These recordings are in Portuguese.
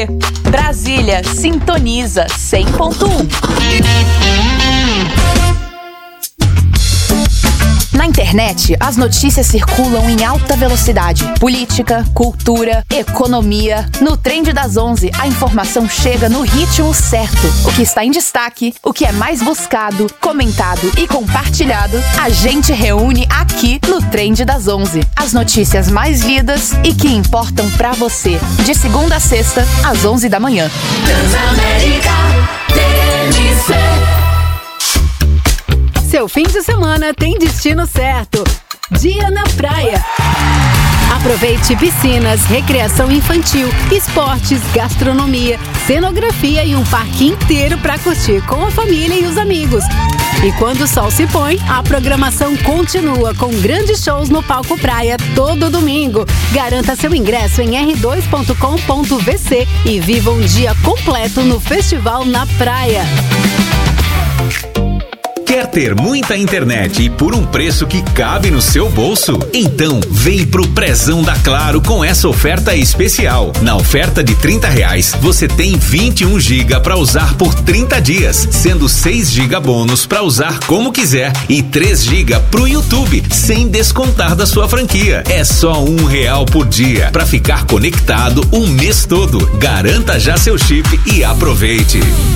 Brasília sintoniza 100.1. Na internet, as notícias circulam em alta velocidade. Política, cultura, economia. No Trend das 11, a informação chega no ritmo certo. O que está em destaque, o que é mais buscado, comentado e compartilhado, a gente reúne aqui no Trend das 11. As notícias mais lidas e que importam pra você. De segunda a sexta, às 11 da manhã. Transamérica TNC. Seu fim de semana tem destino certo. Dia na praia. Aproveite piscinas, recreação infantil, esportes, gastronomia, cenografia e um parque inteiro para curtir com a família e os amigos. E quando o sol se põe, a programação continua com grandes shows no Palco Praia todo domingo. Garanta seu ingresso em r2.com.vc e viva um dia completo no Festival na Praia. Quer ter muita internet e por um preço que cabe no seu bolso? Então vem pro Prezão da Claro com essa oferta especial. Na oferta de R$30, você tem 21 GB para usar por 30 dias, sendo 6 GB bônus para usar como quiser e 3 GB pro YouTube, sem descontar da sua franquia. É só R$1 por dia para ficar conectado o mês todo. Garanta já seu chip e aproveite.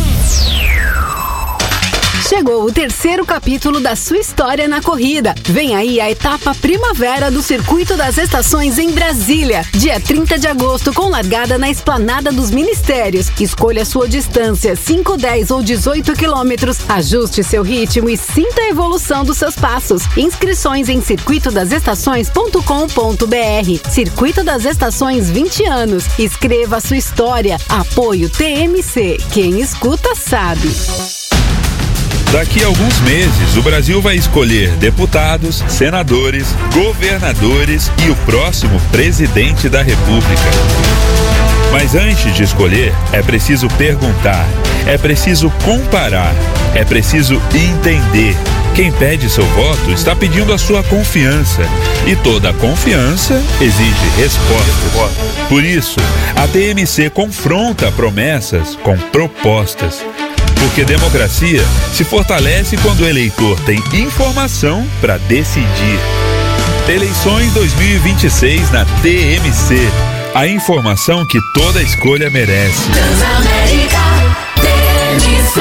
Chegou o terceiro capítulo da sua história na corrida. Vem aí a etapa primavera do Circuito das Estações em Brasília. Dia 30 de agosto, com largada na Esplanada dos Ministérios. Escolha sua distância, 5, 10 ou 18 quilômetros. Ajuste seu ritmo e sinta a evolução dos seus passos. Inscrições em circuitodasestações.com.br. Circuito das Estações 20 anos. Escreva a sua história. Apoio TMC. Quem escuta sabe. Daqui a alguns meses, o Brasil vai escolher deputados, senadores, governadores e o próximo presidente da República. Mas antes de escolher, é preciso perguntar, é preciso comparar, é preciso entender. Quem pede seu voto está pedindo a sua confiança. E toda confiança exige resposta. Por isso, a TMC confronta promessas com propostas. Porque democracia se fortalece quando o eleitor tem informação para decidir. Eleições 2026 na TMC. A informação que toda escolha merece. Transamérica TNC.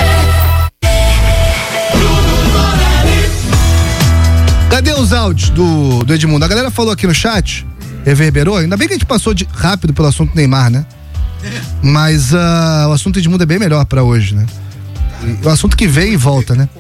Cadê os áudios do Edmundo? A galera falou aqui no chat, reverberou. Ainda bem que a gente passou rápido pelo assunto Neymar, né? Mas o assunto Edmundo é bem melhor pra hoje, né? O assunto que vem e volta, né?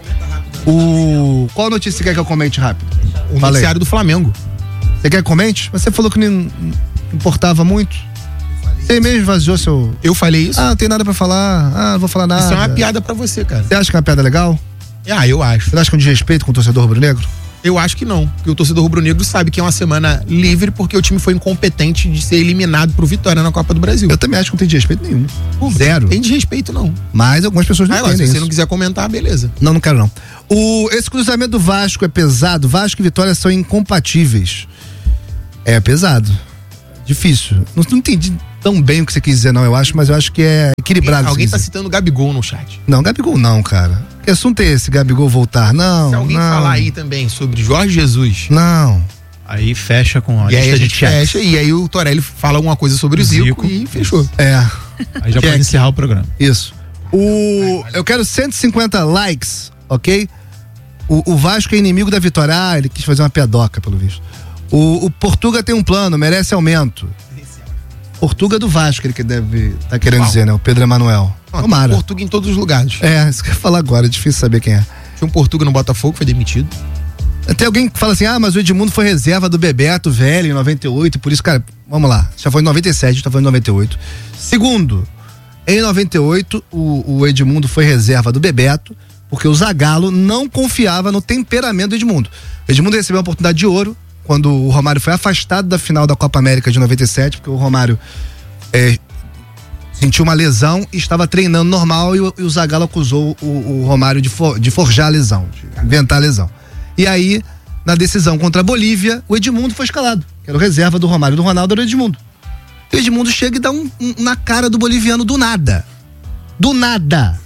Qual notícia você quer que eu comente rápido? O noticiário do Flamengo. Você quer que comente? Mas você falou que não importava muito. Você mesmo vazou seu... Eu falei isso? Não tem nada pra falar. Não vou falar nada. Isso é uma piada pra você, cara. Você acha que é uma piada legal? Eu acho. Você acha que é um desrespeito com o torcedor rubro-negro? Eu acho que não, porque o torcedor rubro-negro sabe que é uma semana livre porque o time foi incompetente de ser eliminado pro Vitória na Copa do Brasil. Eu também acho que não tem desrespeito nenhum. Zero. Não tem desrespeito, não. Mas algumas pessoas não entendem Se isso. você não quiser comentar, beleza. Não quero não. Esse cruzamento do Vasco é pesado. Vasco e Vitória são incompatíveis. É pesado. Difícil. Não entendi tão bem o que você quis dizer, não, eu acho, mas eu acho que é equilibrado. Alguém tá citando Gabigol no chat. Não, Gabigol não, cara. Que assunto é esse, Gabigol voltar? Não, se alguém falar aí também sobre Jorge Jesus. Não. Aí fecha com a lista aí a gente fecha, e aí o Torelli fala alguma coisa sobre o Zico e fechou. Aí já pode encerrar o programa. Isso. Eu quero 150 likes, ok? O Vasco é inimigo da Vitória. Ele quis fazer uma pedoca, pelo visto. O Portuga tem um plano, merece aumento. Portuga do Vasco, ele que deve estar querendo dizer, né? O Pedro Emanuel. Tomara. Tem Portuga em todos os lugares. Isso que eu ia falar agora, é difícil saber quem é. Tinha um Portuga no Botafogo, foi demitido. Tem alguém que fala assim, mas o Edmundo foi reserva do Bebeto, velho, em 98, por isso, cara, vamos lá. Já foi em 97, a gente tá falando em 98. Segundo, em 98, o Edmundo foi reserva do Bebeto, porque o Zagallo não confiava no temperamento do Edmundo. O Edmundo recebeu a oportunidade de ouro, quando o Romário foi afastado da final da Copa América de 97, porque o Romário sentiu uma lesão e estava treinando normal, e o Zagallo acusou o Romário de forjar a lesão, de inventar a lesão. E aí, na decisão contra a Bolívia, o Edmundo foi escalado, que era o reserva do Romário e do Ronaldo, era o Edmundo. E o Edmundo chega e dá na cara do boliviano do nada. Do nada.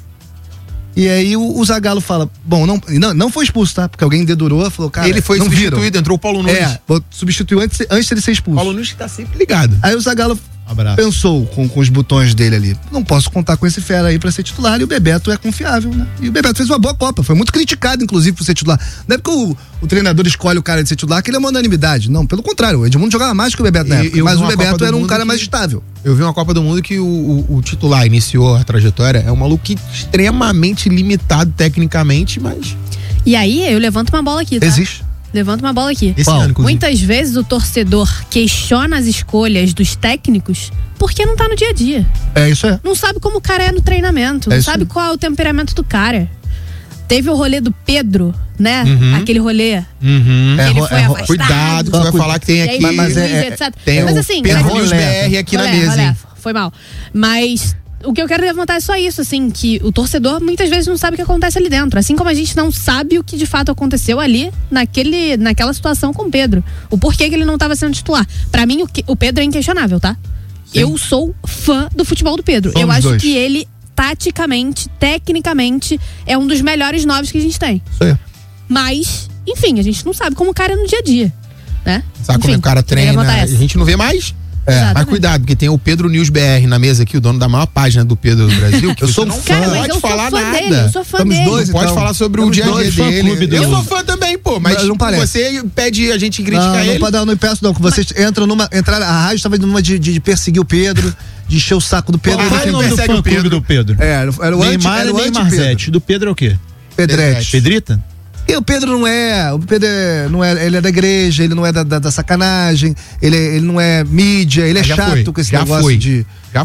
E aí o Zagallo fala, bom, não foi expulso, tá? Porque alguém dedurou, falou, cara, ele foi não substituído, viram. entrou o Paulo Nunes. Substituiu antes dele ser expulso. Paulo Nunes tá sempre ligado. Aí o Zagallo pensou com os botões dele ali, não posso contar com esse fera aí pra ser titular, e o Bebeto é confiável, né? E o Bebeto fez uma boa Copa, foi muito criticado, inclusive, por ser titular. Não é porque o treinador escolhe o cara de ser titular que ele é uma unanimidade. Não, pelo contrário, o Edmundo jogava mais que o Bebeto na época, mas o Bebeto era um cara mais estável. Eu vi uma Copa do Mundo que o titular iniciou a trajetória, é um maluco extremamente limitado tecnicamente, mas... E aí, eu levanto uma bola aqui, tá? Existe. Levanto uma bola aqui. Esse ano, muitas vezes o torcedor questiona as escolhas dos técnicos porque não tá no dia a dia. É isso aí. Não sabe como o cara é no treinamento, não sabe qual é o temperamento do cara. Teve o rolê do Pedro, né? Aquele rolê. Ele foi afastado. Cuidado, você vai falar que tem aqui. Etc. Tem mas assim, Pedro News BR aqui na mesa, hein? Foi mal. Mas o que eu quero levantar é só isso, assim, que o torcedor muitas vezes não sabe o que acontece ali dentro. Assim como a gente não sabe o que de fato aconteceu ali naquela situação com o Pedro. O porquê que ele não estava sendo titular. Pra mim, o Pedro é inquestionável, tá? Sim. Eu sou fã do futebol do Pedro. Eu acho que ele, taticamente, tecnicamente, é um dos melhores novos que a gente tem. Sim. Mas, enfim, a gente não sabe como o cara é no dia a dia, né? Sabe como o cara treina, a gente não vê mais. Mas cuidado, porque tem o Pedro News BR na mesa aqui, o dono da maior página do Pedro do Brasil. Que eu sou não fã. pode falar nada. Eu sou fã dele. Não pode falar sobre o dia a dia dele. Eu sou fã também, pô. Mas não você pede a gente criticar ele. Não peço não, que vocês entraram a rádio estava numa de perseguir o Pedro, de encher o saco do Pedro. Qual é o nome do fã-clube do Pedro? Era o Neymar Zete. Do Pedro é o quê? Pedrete. Pedrita? E o Pedro não é, ele é da igreja, ele não é da sacanagem, ele não é mídia, ele é chato com esse negócio de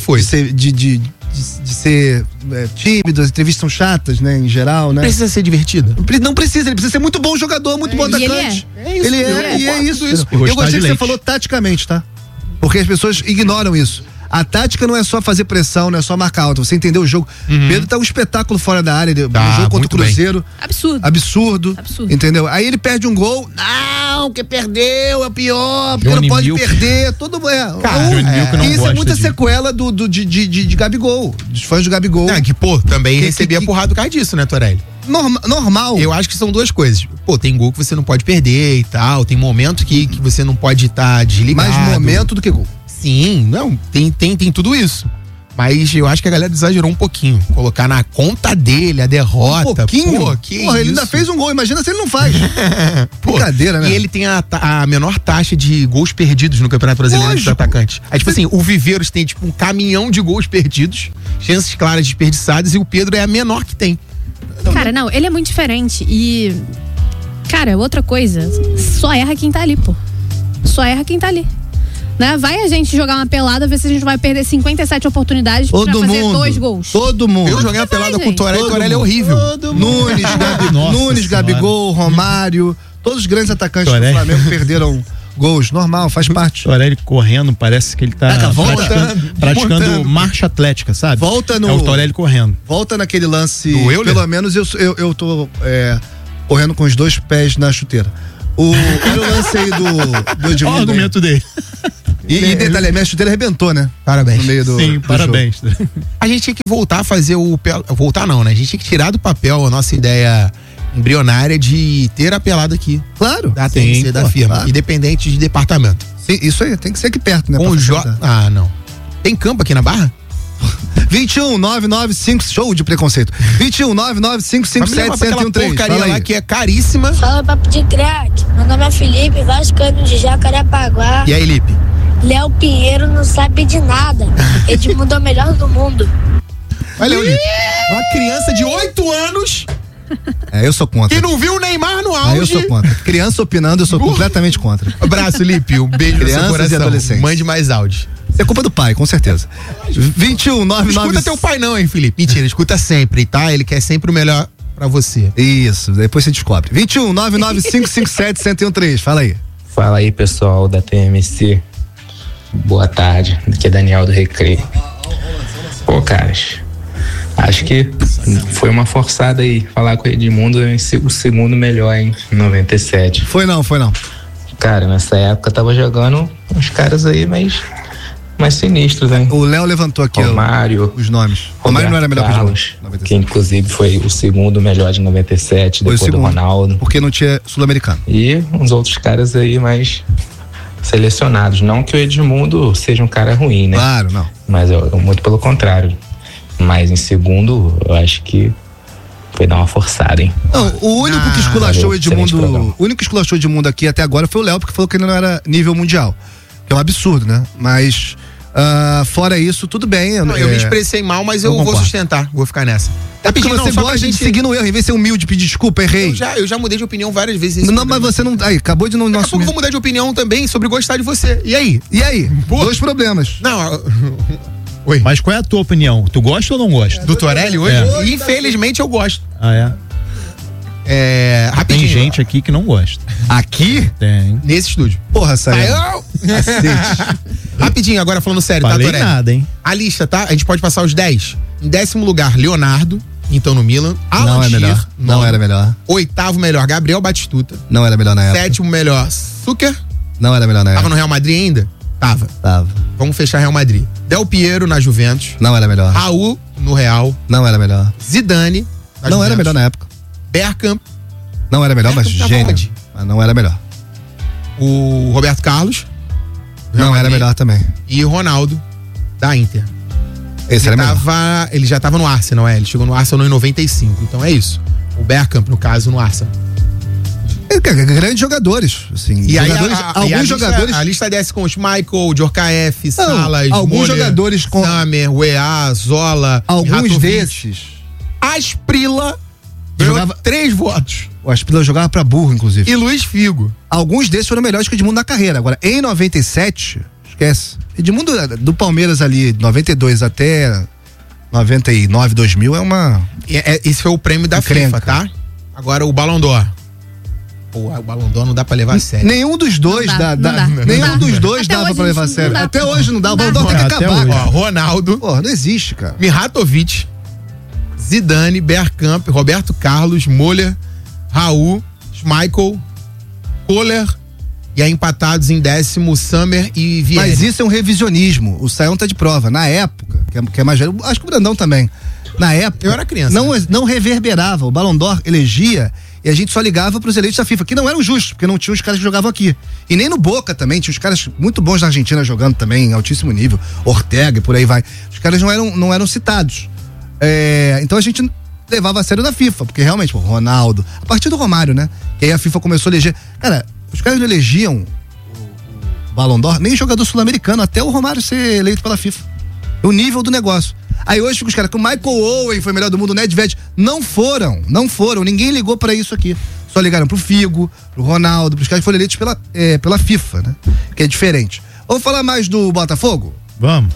ser tímido, as entrevistas são chatas, né, em geral, né? Precisa ser divertido. Não precisa, ele precisa ser muito bom jogador, muito bom atacante. Ele é isso. Eu gostei que você falou taticamente, tá? Porque as pessoas ignoram isso. A tática não é só fazer pressão, não é só marcar alto, você entendeu o jogo. Pedro tá um espetáculo fora da área, no jogo contra o Cruzeiro. Absurdo. Entendeu? Aí ele perde um gol, que perdeu, é pior, porque não pode perder, isso é muita sequela de Gabigol, dos fãs do Gabigol. Que, também recebia porrada por causa disso, né, Torelli? Normal. Eu acho que são duas coisas. Tem gol que você não pode perder e tal, tem momento que você não pode estar desligado. Mais momento do que gol. Sim, não, tem tudo isso. Mas eu acho que a galera exagerou um pouquinho. Colocar na conta dele a derrota. Um pouquinho? Ele ainda fez um gol, imagina se ele não faz. Brincadeira, né? E ele tem a menor taxa de gols perdidos no Campeonato Brasileiro dos atacantes. Aí, tipo assim, o Viveiros tem um caminhão de gols perdidos, chances claras desperdiçadas, e o Pedro é a menor que tem. Cara, não, ele é muito diferente. E, cara, outra coisa, só erra quem tá ali, pô. Só erra quem tá ali. Né? Vai a gente jogar uma pelada, ver se a gente vai perder 57 oportunidades pra fazer 2 gols. Todo mundo. Eu joguei uma pelada com o Torelli é horrível. Nunes, Gabigol, Romário, todos os grandes atacantes do Flamengo perderam gols. Normal, faz parte. Torelli correndo, parece que ele tá praticando marcha atlética, sabe? É o Torelli correndo. Volta naquele lance, pelo menos eu tô correndo com os 2 pés na chuteira. Olha o lance aí do Edmundo. Olha o argumento dele. E detalhe, a minha chuteira arrebentou, né? Parabéns. No meio do parabéns. Jogo. A gente tinha que voltar a fazer voltar não, né? A gente tinha que tirar do papel a nossa ideia embrionária de ter a pelada aqui. Claro. Da TNC, da firma. Claro. Independente de departamento. Sim, isso aí, tem que ser aqui perto, né? Não. Tem campo aqui na Barra? 21 995, show de preconceito. 21 995 57 porcaria lá que é caríssima. Fala, papo de craque. Meu nome é Felipe, vascaíno de Jacarepaguá. E aí, Lipe? Léo Pinheiro não sabe de nada. Edmundo é o melhor do mundo. Olha, Lipe. Uma criança de 8 anos. Eu sou contra. Que não viu o Neymar no auge. Eu sou contra. Criança opinando, eu sou completamente contra. Abraço, Lipe. Um beijo no seu coração. Crianças e adolescentes. Mande mais áudio. Isso é culpa do pai, com certeza. 21 99. Escuta teu pai não, hein, Felipe? Mentira, escuta sempre, tá? Ele quer sempre o melhor pra você. Isso, depois você descobre. 21 99557 1013. Fala aí. Fala aí, pessoal da TMC. Boa tarde. Aqui é Daniel do Recreio. Pô, caras, acho que foi uma forçada aí falar com o Edmundo o segundo melhor, hein? 97. Foi não. Cara, nessa época tava jogando uns caras aí, mas mais sinistros, hein? O Léo levantou aqui os nomes. Romário não era melhor Carlos, que inclusive foi o segundo melhor de 97, depois do Ronaldo. Porque não tinha sul-americano. E uns outros caras aí mais selecionados. Não que o Edmundo seja um cara ruim, né? Claro, não. Mas muito pelo contrário. Mas em segundo, eu acho que foi dar uma forçada, hein? Não, o único que esculachou o Edmundo, o único que esculachou o Edmundo aqui até agora foi o Léo, porque falou que ele não era nível mundial. Que é um absurdo, né? Mas fora isso, tudo bem. Eu me expressei mal, mas eu vou sustentar, vou ficar nessa. É porque você gosta de seguir no erro, em vez de ser humilde, pedir desculpa, errei. Eu já mudei de opinião várias vezes. Não, mas você não. Aí, acabou de não assumir. Daqui a pouco eu vou mudar de opinião também sobre gostar de você. E aí? Pô. Dois problemas. Não. Oi. Mas qual é a tua opinião? Tu gosta ou não gosta? Do Torelli hoje? Infelizmente eu gosto. Rapidinho. Tem gente aqui que não gosta. Aqui? Tem. Nesse estúdio. Porra, saiu. Rapidinho, agora falando sério, Falei tá, Torelli? Nada, hein? A lista, tá? A gente pode passar os 10. Em 10º lugar, Leonardo, então no Milan. Alan não é melhor. Não era melhor. 8º melhor, Gabriel Batistuta. Não era melhor na época. 7º melhor, Zucker. Não era melhor na época. Tava no Real Madrid ainda? Tava. Vamos fechar Real Madrid. Del Piero na Juventus. Não era melhor. Raul no Real. Não era melhor. Zidane. Não era melhor na época. Bergkamp. Não era melhor, mas gênio. Mas não era melhor. O Roberto Carlos. Não era melhor também. E Ronaldo, da Inter. Esse era melhor. Ele já tava no Arsenal, ele chegou no Arsenal em 95. Então é isso. O Bergkamp, no caso, no Arsenal. Grandes jogadores, assim. E jogadores, aí alguns jogadores. A lista desce com os Michael, Djorkaeff, Salas, alguns Moller, jogadores com Samer, Weah, Zola. Alguns desses. Asprila jogava 3 votos. O Asprila jogava pra burro, inclusive. E Luiz Figo. Alguns desses foram melhores que o Edmundo na carreira. Agora, em 97, esquece. Edmundo do Palmeiras ali, 92 até 99, 2000 é uma. Esse foi o prêmio da FIFA, tá? Agora o Ballon d'Or. Pô, o Ballon d'Or não dá pra levar a sério. Nenhum dos dois nenhum dos dois dava pra levar a sério. Até hoje não dá. O Ballon d'Or tem que acabar. Ó, Ronaldo. Pô, não existe, cara. Mihatovic, Zidane, Bergkamp, Roberto Carlos, Moller, Raul, Schmeichel, Kohler e aí empatados em 10º, Samer e Vieira. Mas isso é um revisionismo. O Saião tá de prova. Na época, que é mais velho, acho que o Brandão também. Na época. Eu era criança. Não reverberava. O Ballon d'Or elegia e a gente só ligava pros eleitos da FIFA, que não eram justos, porque não tinha os caras que jogavam aqui. E nem no Boca também, tinha os caras muito bons da Argentina jogando também, em altíssimo nível, Ortega e por aí vai. Os caras não eram citados. Então a gente levava a sério da FIFA, porque realmente, Ronaldo, a partir do Romário, né? Que aí a FIFA começou a eleger. Cara, os caras não elegiam o Ballon d'Or, nem jogador sul-americano, até o Romário ser eleito pela FIFA. O nível do negócio. Aí hoje fica os caras que o Michael Owen foi melhor do mundo, o Nedved. Não foram. Ninguém ligou pra isso aqui. Só ligaram pro Figo, pro Ronaldo, pros caras que foram eleitos pela FIFA, né? Que é diferente. Vamos falar mais do Botafogo? Vamos.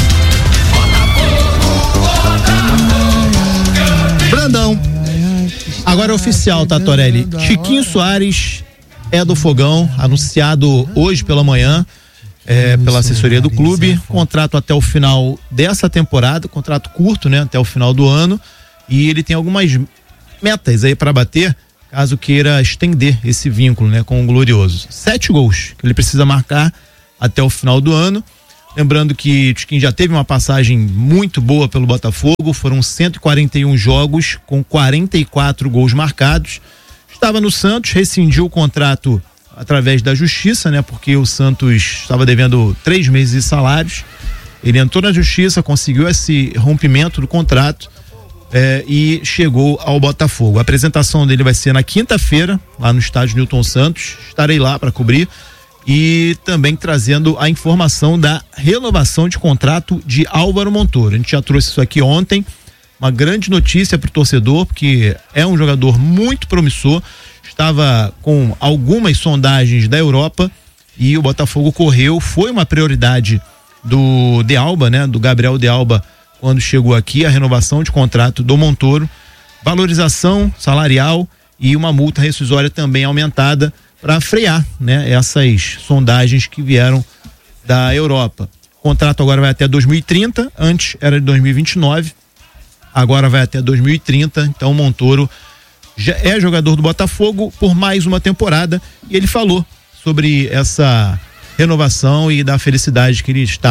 Brandão. Agora é oficial, tá, Torelli? Chiquinho Soares é do Fogão, anunciado hoje pela manhã. Pela assessoria do clube, contrato até o final dessa temporada, contrato curto, né, até o final do ano, e ele tem algumas metas aí para bater, caso queira estender esse vínculo, né, com o Glorioso. 7 gols que ele precisa marcar até o final do ano. Lembrando que o Chiquinho já teve uma passagem muito boa pelo Botafogo, foram 141 jogos com 44 gols marcados. Estava no Santos, rescindiu o contrato através da justiça, né? Porque o Santos estava devendo 3 meses de salários. Ele entrou na justiça, conseguiu esse rompimento do contrato e chegou ao Botafogo. A apresentação dele vai ser na quinta-feira, lá no estádio Newton Santos. Estarei lá para cobrir e também trazendo a informação da renovação de contrato de Álvaro Montoro. A gente já trouxe isso aqui ontem, uma grande notícia para o torcedor, porque é um jogador muito promissor. Estava com algumas sondagens da Europa e o Botafogo correu, foi uma prioridade do De Alba, né? Do Gabriel De Alba, quando chegou aqui, a renovação de contrato do Montoro, valorização salarial e uma multa rescisória também aumentada para frear, né? Essas sondagens que vieram da Europa. O contrato agora vai até 2030, antes era de 2029, agora vai até 2030, então o Montoro já é jogador do Botafogo por mais uma temporada e ele falou sobre essa renovação e da felicidade que ele está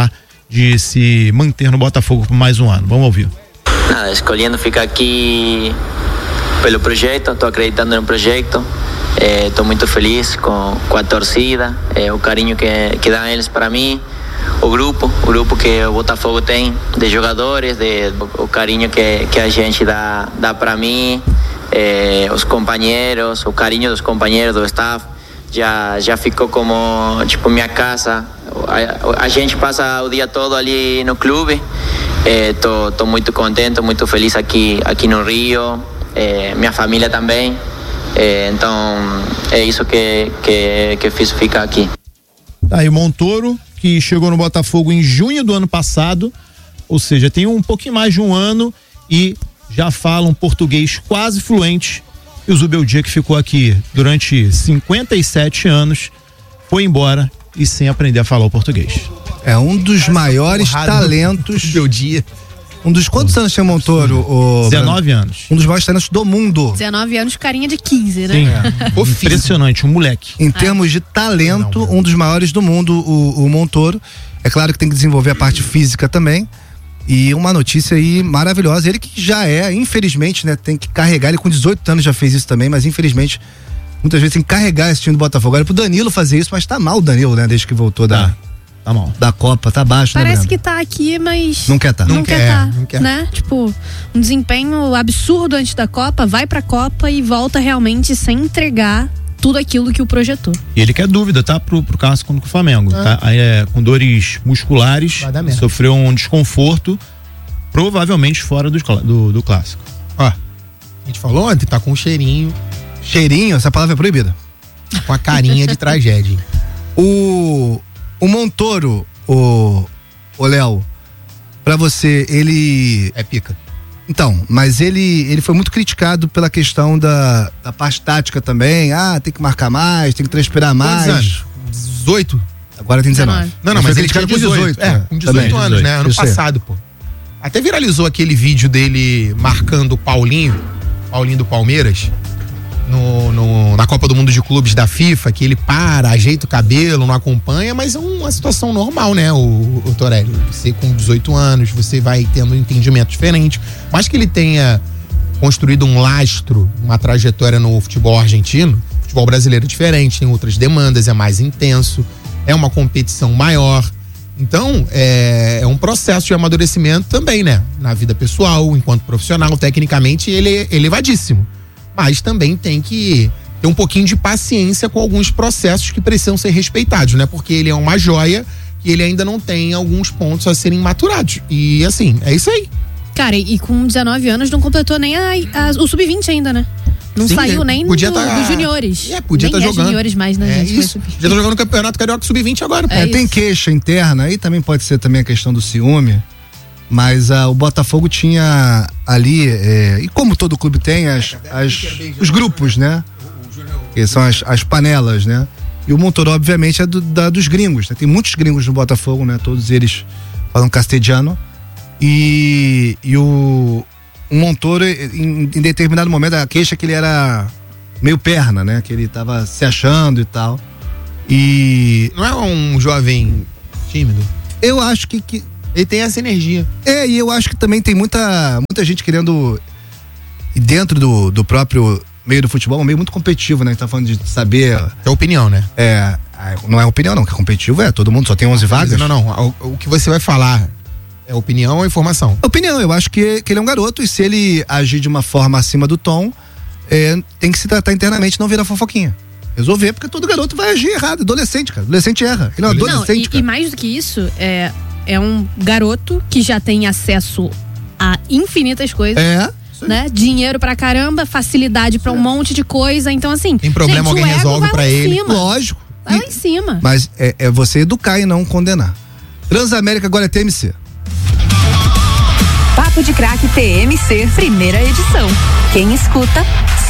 de se manter no Botafogo por mais um ano. Vamos ouvir. Nada, escolhendo ficar aqui pelo projeto, estou acreditando no projeto, estou muito feliz com a torcida, o carinho que dão eles para mim, o grupo que o Botafogo tem de jogadores, o carinho que a gente dá para mim, os companheiros, o carinho dos companheiros, do staff, já ficou como tipo minha casa. A gente passa o dia todo ali no clube. Tô muito contente, muito feliz aqui no Rio, minha família também, então é isso que fiz ficar aqui. Aí o Montoro, que chegou no Botafogo em junho do ano passado, ou seja, tem um pouquinho mais de um ano e já fala um português quase fluente. E o Zubeldia, que ficou aqui durante 57 anos, foi embora e sem aprender a falar o português. É um dos maiores talentos do dia. Quantos anos tinha o Montoro? 19 anos. Um dos maiores talentos do mundo. 19 anos, carinha de 15, né? Sim. Impressionante, um moleque. Em termos de talento, um dos maiores do mundo, o Montoro. É claro que tem que desenvolver a parte física também. E uma notícia aí maravilhosa. Ele que já infelizmente, né, tem que carregar. Ele com 18 anos já fez isso também, mas infelizmente muitas vezes tem que carregar esse time do Botafogo. Era pro Danilo fazer isso, mas tá mal o Danilo, né? Desde que voltou Tá mal. da Copa, tá baixo, Parece né, que tá aqui, mas não quer tá. Não quer, né? Tipo, um desempenho absurdo antes da Copa, vai pra Copa e volta realmente sem entregar tudo aquilo que o projetou. E ele quer dúvida, tá? Pro clássico contra o Flamengo, tá? Aí com dores musculares, sofreu um desconforto, provavelmente fora do clássico. Ó, a gente falou ontem, tá com um cheirinho. Cheirinho? Essa palavra é proibida. Com a carinha de tragédia. O Montoro, o Léo, pra você, ele... É pica. Então, mas ele foi muito criticado pela questão da parte tática também. Tem que marcar mais, tem que transpirar mais. Quantos anos? 18? Agora tem 19. Não, mas ele tinha 18. Com 18 anos, né? Ano passado, pô. Até viralizou aquele vídeo dele marcando o Paulinho do Palmeiras, na Copa do Mundo de Clubes da FIFA, que ele ajeita o cabelo, não acompanha, mas é uma situação normal, né, o Torelli? Você com 18 anos, você vai tendo um entendimento diferente. Mas que ele tenha construído um lastro, uma trajetória no futebol argentino, futebol brasileiro é diferente, tem outras demandas, é mais intenso, é uma competição maior. Então, é um processo de amadurecimento também, né? Na vida pessoal, enquanto profissional, tecnicamente, ele é elevadíssimo. Mas também tem que ter um pouquinho de paciência com alguns processos que precisam ser respeitados, né? Porque ele é uma joia que ele ainda não tem alguns pontos a serem maturados. E assim, é isso aí. Cara, e com 19 anos não completou nem o sub-20 ainda, né? Não saiu nem dos juniores. Podia estar jogando. Juniores mais, né, gente? Isso. Podia estar jogando no Campeonato Carioca Sub-20 agora. Tem queixa interna, aí também pode ser também a questão do ciúme. Mas o Botafogo tinha ali, e como todo clube tem, os grupos, né? Que são as panelas, né? E o Montoro, obviamente, é dos gringos, né? Tem muitos gringos no Botafogo, né? Todos eles falam castelhano. E o Montoro, em determinado momento, a queixa é que ele era meio perna, né? Que ele tava se achando e tal. E... Não é um jovem tímido? Eu acho que ele tem essa energia. E eu acho que também tem muita gente querendo, dentro do próprio meio do futebol, um meio muito competitivo, né? Tá falando de saber... É opinião, né? Não é opinião não, que é competitivo todo mundo só tem 11 vagas. Não, o que você vai falar é opinião ou informação? Opinião, eu acho que ele é um garoto e se ele agir de uma forma acima do tom, tem que se tratar internamente, não virar fofoquinha. Resolver, porque todo garoto vai agir errado, adolescente, cara. Adolescente erra. Ele é um adolescente, cara. E mais do que isso, é um garoto que já tem acesso a infinitas coisas. Né? Dinheiro pra caramba, facilidade pra um monte de coisa. Então, assim. Tem problema, alguém resolve pra ele. Lógico. Vai lá em cima. Mas é você educar e não condenar. Transamérica agora é TMC. Papo de Craque TMC, primeira edição. Quem escuta,